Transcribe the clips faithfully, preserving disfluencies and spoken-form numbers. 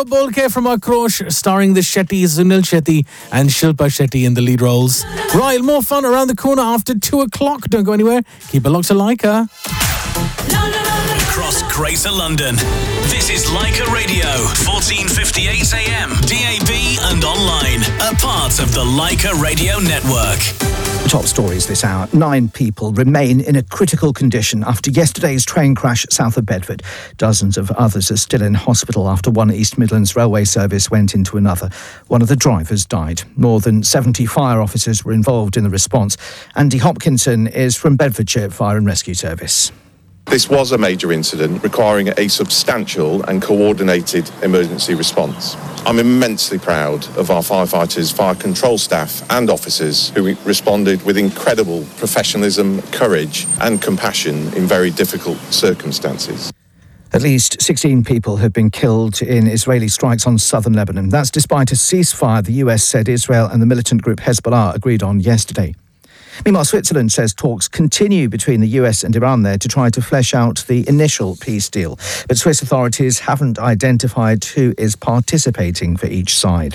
Bolo Bolke from Akrosh, starring the Shetties, Sunil Shetty and Shilpa Shetty in the lead roles. Right, more fun around the corner after two o'clock. Don't go anywhere. Keep it locked to Leica. Across Greater London, this is Leica Radio, fourteen fifty-eight A M, D A B and online, a part of the Leica Radio Network. Top stories this hour. Nine people remain in a critical condition after yesterday's train crash south of Bedford. Dozens of others are still in hospital after one East Midlands railway service went into another. One of the drivers died. More than seventy fire officers were involved in the response. Andy Hopkinson is from Bedfordshire Fire and Rescue Service. This was a major incident requiring a substantial and coordinated emergency response. I'm immensely proud of our firefighters, fire control staff and officers who responded with incredible professionalism, courage and compassion in very difficult circumstances. At least sixteen people have been killed in Israeli strikes on southern Lebanon. That's despite a ceasefire the U S said Israel and the militant group Hezbollah agreed on yesterday. Meanwhile, Switzerland says talks continue between the U S and Iran there to try to flesh out the initial peace deal. But Swiss authorities haven't identified who is participating for each side.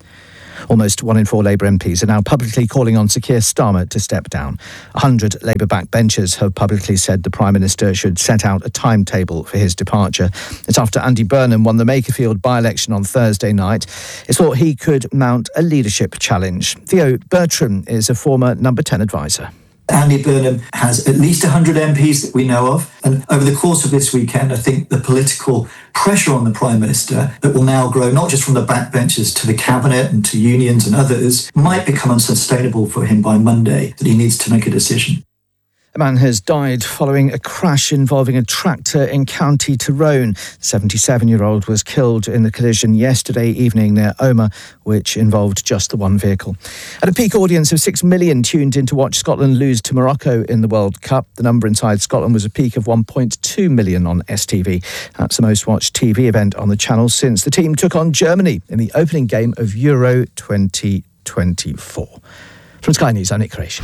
Almost one in four Labour M Ps are now publicly calling on Sir Keir Starmer to step down. A hundred Labour backbenchers have publicly said the Prime Minister should set out a timetable for his departure. It's after Andy Burnham won the Makerfield by-election on Thursday night. It's thought he could mount a leadership challenge. Theo Bertram is a former Number ten advisor. Andy Burnham has at least one hundred M Ps that we know of. And over the course of this weekend, I think the political pressure on the Prime Minister that will now grow not just from the backbenchers to the Cabinet and to unions and others might become unsustainable for him by Monday, that he needs to make a decision. A man has died following a crash involving a tractor in County Tyrone. The seventy-seven-year-old was killed in the collision yesterday evening near Omagh, which involved just the one vehicle. At a peak audience of six million tuned in to watch Scotland lose to Morocco in the World Cup. The number inside Scotland was a peak of one point two million on S T V. That's the most watched T V event on the channel since the team took on Germany in the opening game of Euro twenty twenty-four. From Sky News, I'm Nick Creation.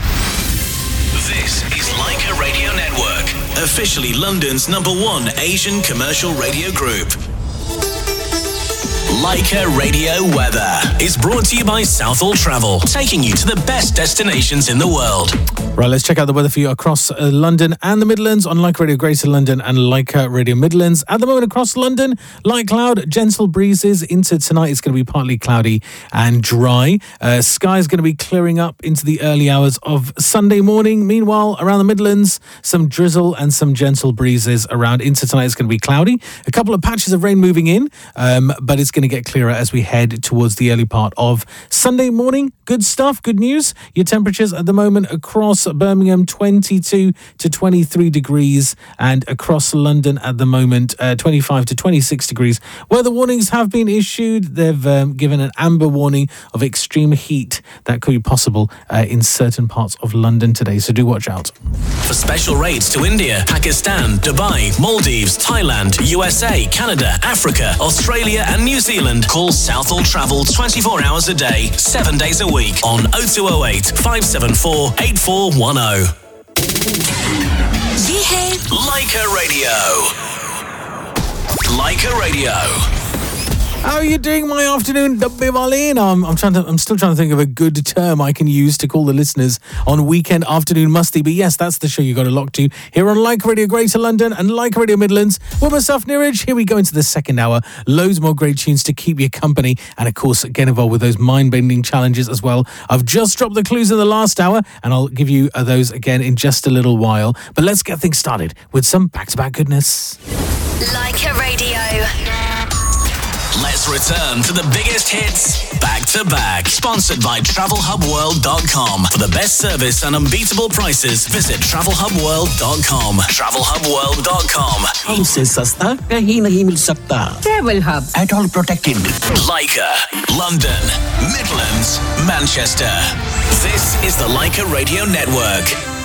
This is Leica Radio Network, officially London's number one Asian commercial radio group. Leica Radio Weather is brought to you by Southall Travel, taking you to the best destinations in the world. Right, let's check out the weather for you across uh, London and the Midlands on Leica Radio Greater London and Leica Radio Midlands. At the moment across London, light cloud, gentle breezes. Into tonight, it's going to be partly cloudy and dry. Uh, sky is going to be clearing up into the early hours of Sunday morning. Meanwhile, around the Midlands, some drizzle and some gentle breezes around. Into tonight, it's going to be cloudy. A couple of patches of rain moving in, um, but it's going to get clearer as we head towards the early part of Sunday morning. Good stuff, good news. Your temperatures at the moment across Birmingham, twenty-two to twenty-three degrees, and across London at the moment, uh, twenty-five to twenty-six degrees. Weather warnings have been issued. They've um, given an amber warning of extreme heat that could be possible uh, in certain parts of London today, so do watch out. For special rates to India, Pakistan, Dubai, Maldives, Thailand, U S A, Canada, Africa, Australia and New Zealand, call Southall Travel twenty-four hours a day, seven days a week on oh two oh eight, five seven four, eight four one oh. ये है Leica Radio. Leica Radio. How are you doing, my afternoon, Dabbe Wale? I'm, I'm trying to. I'm still trying to think of a good term I can use to call the listeners on weekend afternoon musty. But yes, that's the show you got to lock to here on Leica Radio Greater London and Leica Radio Midlands. With myself, Niraj. Here we go into the second hour. Loads more great tunes to keep you company, and of course, get involved with those mind-bending challenges as well. I've just dropped the clues in the last hour, and I'll give you uh, those again in just a little while. But let's get things started with some back-to-back goodness. Leica Radio. Let's return to the biggest hits back to back. Sponsored by travel hub world dot com. For the best service and unbeatable prices, visit travel hub world dot com. travel hub world dot com. हमसे सस्ता कहीं नहीं मिल सकता. Travel Hub. At all protected. Leica, London, Midlands, Manchester. This is the Leica Radio Network.